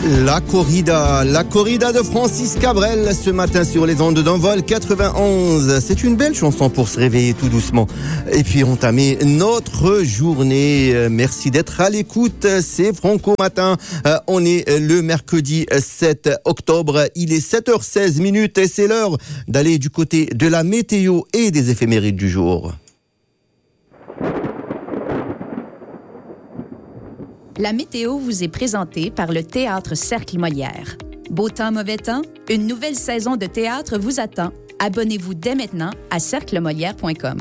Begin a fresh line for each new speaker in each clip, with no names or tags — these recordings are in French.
La corrida de Francis Cabrel ce matin sur les ondes d'Envol 91. C'est une belle chanson pour se réveiller tout doucement et puis entamer notre journée. Merci d'être à l'écoute. C'est Franco Matin. On est le mercredi 7 octobre. Il est 7h16 et c'est l'heure d'aller du côté de la météo et des éphémérides du jour.
La météo vous est présentée par le Théâtre Cercle Molière. Beau temps, mauvais temps, une nouvelle saison de théâtre vous attend. Abonnez-vous dès maintenant à cerclemolière.com.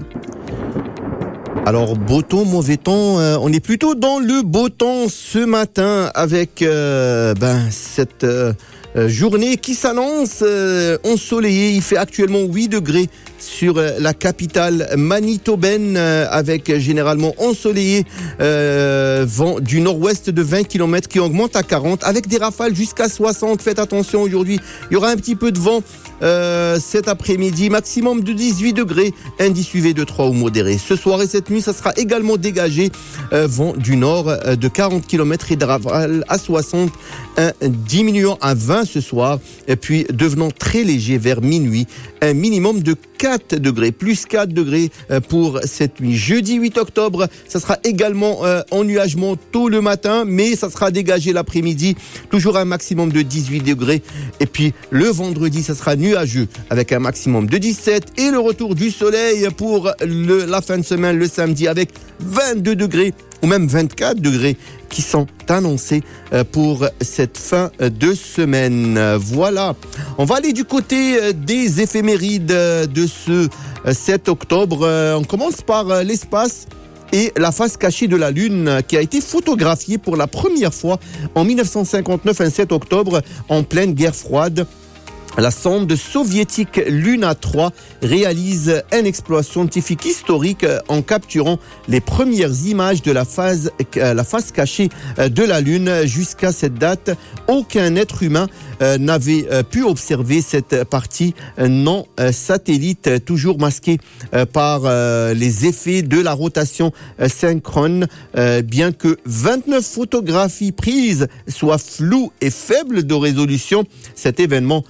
Alors, beau temps, mauvais temps, on est plutôt dans le beau temps ce matin avec cette journée qui s'annonce ensoleillée. Il fait actuellement 8 degrés sur la capitale manitobaine avec généralement ensoleillé, vent du nord-ouest de 20 km qui augmente à 40 avec des rafales jusqu'à 60. Faites attention aujourd'hui, il y aura un petit peu de vent cet après-midi, maximum de 18 degrés, indice UV de 3 ou modéré. Ce soir et cette nuit, ça sera également dégagé, vent du nord de 40 km et de rafales à 60, diminuant à 20 ce soir et puis devenant très léger vers minuit, un minimum de 4 degrés, plus 4 degrés pour cette nuit. Jeudi 8 octobre, ça sera également ennuagement tôt le matin, mais ça sera dégagé l'après-midi, toujours un maximum de 18 degrés. Et puis le vendredi, ça sera nuageux avec un maximum de 17 et le retour du soleil pour la fin de semaine, le samedi, avec 22 degrés ou même 24 degrés qui sont annoncés pour cette fin de semaine. Voilà, on va aller du côté des éphémérides de ce 7 octobre. On commence par l'espace et la face cachée de la Lune qui a été photographiée pour la première fois en 1959, un 7 octobre, en pleine guerre froide. La sonde soviétique Luna 3 réalise un exploit scientifique historique en capturant les premières images de la face cachée de la Lune. Jusqu'à cette date, aucun être humain n'avait pu observer cette partie non satellite, toujours masquée par les effets de la rotation synchrone. Bien que 29 photographies prises soient floues et faibles de résolution, cet événement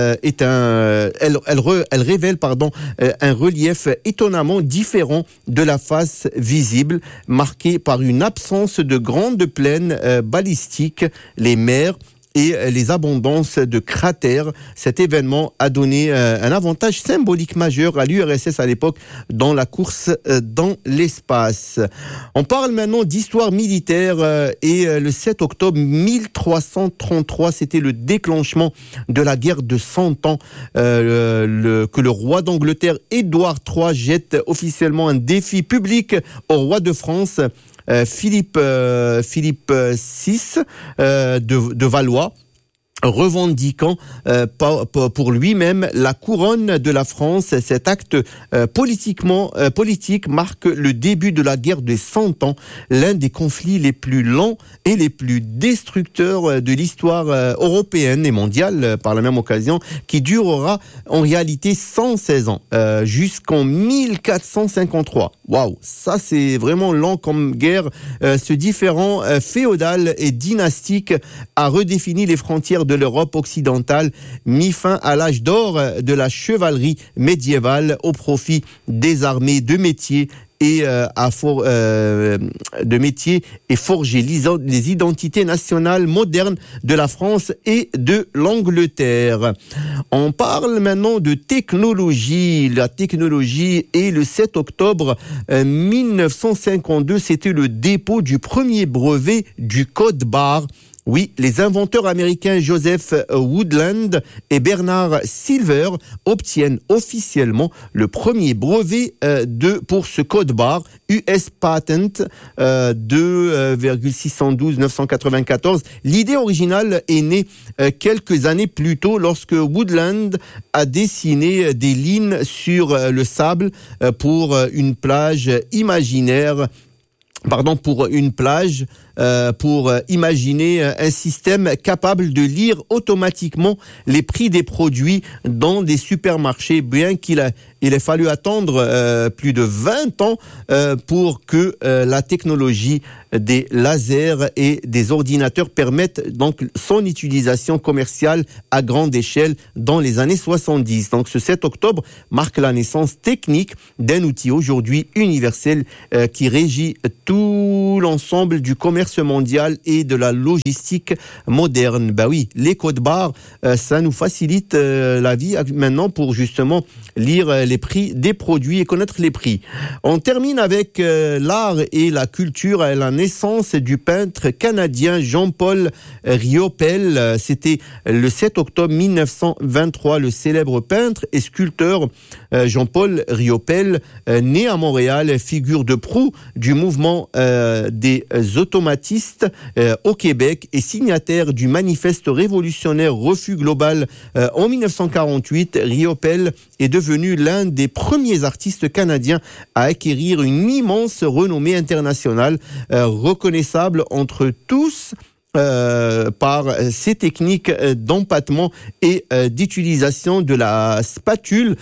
elle révèle un relief étonnamment différent de la face visible, marqué par une absence de grandes plaines balistiques, les mers et les abondances de cratères. Cet événement a donné un avantage symbolique majeur à l'URSS à l'époque dans la course dans l'espace. On parle maintenant d'histoire militaire et le 7 octobre 1333, c'était le déclenchement de la guerre de 100 ans que le roi d'Angleterre Édouard III jette officiellement un défi public au roi de France Philippe VI de Valois, revendiquant pour lui-même la couronne de la France. Cet acte politique marque le début de la guerre des 100 ans, l'un des conflits les plus lents et les plus destructeurs de l'histoire européenne et mondiale par la même occasion, qui durera en réalité 116 ans, jusqu'en 1453. Waouh, ça c'est vraiment lent comme guerre. Ce différend féodal et dynastique a redéfini les frontières de l'Europe occidentale, mis fin à l'âge d'or de la chevalerie médiévale au profit des armées de métier et forger les identités nationales modernes de la France et de l'Angleterre. On parle maintenant de technologie. La technologie est le 7 octobre 1952, c'était le dépôt du premier brevet du code barre. Oui, les inventeurs américains Joseph Woodland et Bernard Silver obtiennent officiellement le premier brevet pour ce code barre, US Patent 2,612-994. L'idée originale est née quelques années plus tôt lorsque Woodland a dessiné des lignes sur le sable pour une plage imaginaire. Pour une plage pour imaginer un système capable de lire automatiquement les prix des produits dans des supermarchés, bien qu'il ait fallu attendre plus de 20 ans pour que la technologie des lasers et des ordinateurs permettent donc son utilisation commerciale à grande échelle dans les années 70. Donc ce 7 octobre marque la naissance technique d'un outil aujourd'hui universel qui régit tout l'ensemble du commerce mondial et de la logistique moderne. Ben oui, les codes barres, ça nous facilite la vie maintenant pour justement lire les prix des produits et connaître les prix. On termine avec l'art et la culture, la naissance du peintre canadien Jean-Paul Riopelle. C'était le 7 octobre 1923. Le célèbre peintre et sculpteur Jean-Paul Riopelle, né à Montréal, figure de proue du mouvement des automatistes au Québec et signataire du manifeste révolutionnaire Refus global en 1948. Riopelle est devenu l'un des premiers artistes canadiens à acquérir une immense renommée internationale, reconnaissable entre tous par ses techniques d'empattement et d'utilisation de la spatule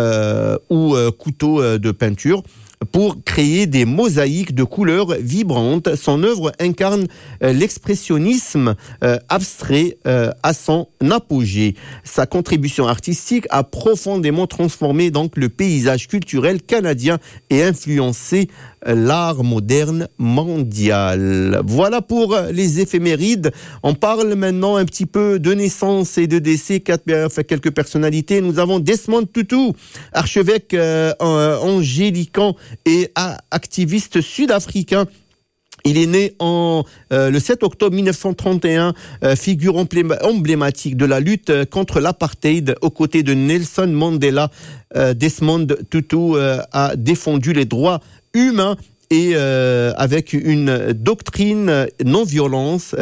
ou couteau de peinture pour créer des mosaïques de couleurs vibrantes. Son œuvre incarne l'expressionnisme abstrait à son apogée. Sa contribution artistique a profondément transformé donc le paysage culturel canadien et influencé l'art moderne mondial. Voilà pour les éphémérides. On parle maintenant un petit peu de naissance et de décès, quelques personnalités. Nous avons Desmond Tutu, archevêque angélican et activiste sud-africain. Il est né le 7 octobre 1931, figure emblématique de la lutte contre l'apartheid aux côtés de Nelson Mandela. Desmond Tutu a défendu les droits humains et avec une doctrine de non-violence.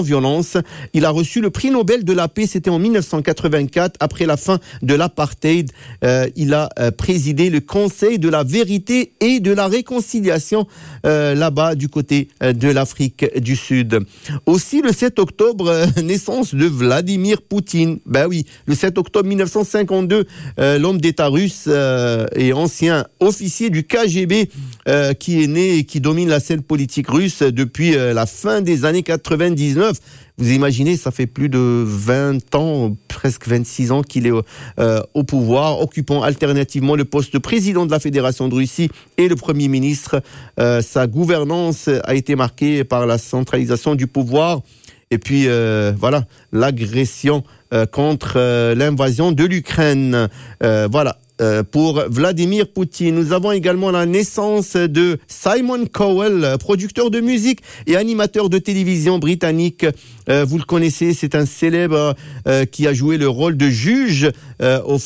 Il a reçu le prix Nobel de la paix, c'était en 1984, après la fin de l'apartheid. Il a présidé le Conseil de la vérité et de la réconciliation là-bas du côté de l'Afrique du Sud. Aussi le 7 octobre, naissance de Vladimir Poutine. Ben oui, le 7 octobre 1952, l'homme d'État russe et ancien officier du KGB qui est né et qui domine la scène politique russe depuis la fin des années 99. Vous imaginez, ça fait plus de 20 ans, presque 26 ans qu'il est au pouvoir, occupant alternativement le poste de président de la Fédération de Russie et le Premier ministre. Sa gouvernance a été marquée par la centralisation du pouvoir et puis voilà, l'agression contre l'invasion de l'Ukraine. Voilà. Pour Vladimir Poutine. Nous avons également la naissance de Simon Cowell, producteur de musique et animateur de télévision britannique. Vous le connaissez, c'est un célèbre qui a joué le rôle de juge au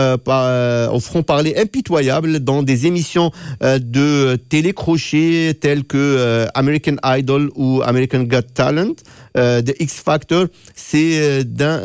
franc-parler impitoyable dans des émissions de télécrochet telles que American Idol ou American Got Talent. The X Factor, c'est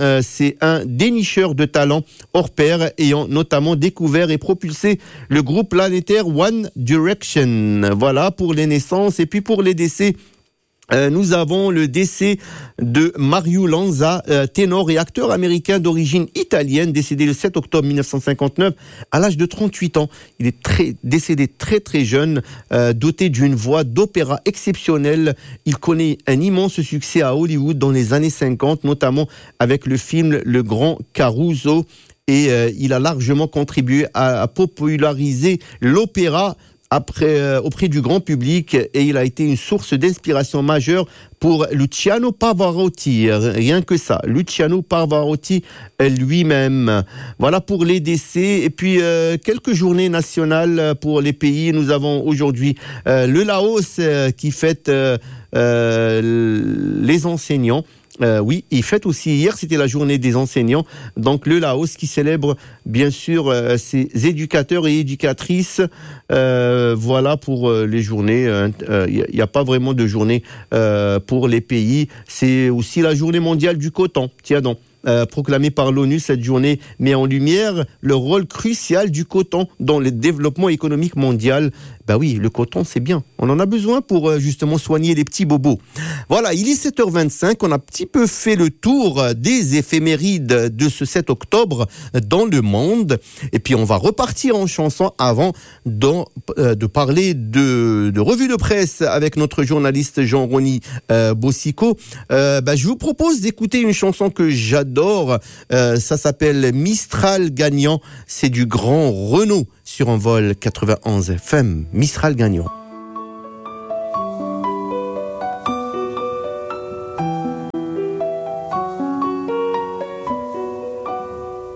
un dénicheur de talent hors pair ayant notamment découvert et propulsé le groupe planétaire One Direction. Voilà pour les naissances. Et puis pour les décès, nous avons le décès de Mario Lanza, ténor et acteur américain d'origine italienne, décédé le 7 octobre 1959 à l'âge de 38 ans. Il est décédé très très jeune, doté d'une voix d'opéra exceptionnelle. Il connaît un immense succès à Hollywood dans les années 50, notamment avec le film Le Grand Caruso. Et il a largement contribué à populariser l'opéra auprès du grand public, et il a été une source d'inspiration majeure pour Luciano Pavarotti, rien que ça, Luciano Pavarotti lui-même. Voilà pour les décès. Et puis quelques journées nationales pour les pays. Nous avons aujourd'hui le Laos qui fête les enseignants. Oui, il fête aussi, hier c'était la journée des enseignants, donc le Laos qui célèbre bien sûr ses éducateurs et éducatrices. Voilà pour les journées, il n'y a pas vraiment de journée pour les pays. C'est aussi la journée mondiale du coton, tiens donc. proclamée par l'ONU. Cette journée met en lumière le rôle crucial du coton dans le développement économique mondial. Ben oui, le coton, c'est bien. On en a besoin pour justement soigner les petits bobos. Voilà, il est 7h25. On a un petit peu fait le tour des éphémérides de ce 7 octobre dans le monde. Et puis, on va repartir en chanson avant de parler de revue de presse avec notre journaliste Jean-Rony Bossico. Je vous propose d'écouter une chanson que j'adore. Ça s'appelle Mistral Gagnant. C'est du grand Renaud sur un vol 91 FM. Mistral Gagnant.